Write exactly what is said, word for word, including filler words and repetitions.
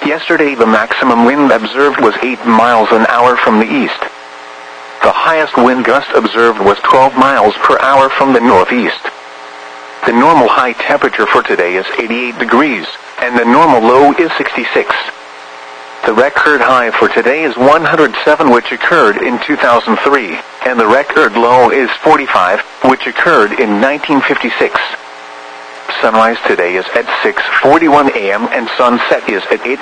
Yesterday the maximum wind observed was eight miles an hour from the east. The highest wind gust observed was twelve miles per hour from the northeast. The normal high temperature for today is eighty-eight degrees, and the normal low is sixty-six. The record high for today is one hundred seven, which occurred in two thousand three, and the record low is forty-five, which occurred in nineteen fifty-six. Sunrise today is at six forty-one a m and sunset is at eight